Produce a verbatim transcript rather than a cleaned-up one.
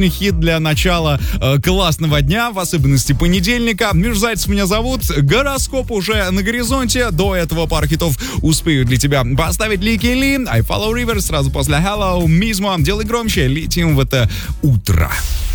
хит для начала э, классного дня, в особенности понедельника. Миш Зайцев меня зовут. Гороскоп уже на горизонте. До этого пару хитов успею для тебя поставить Лики Ли, I Follow River, сразу после Hello, Мизмо. Делай громче, летим в это утро.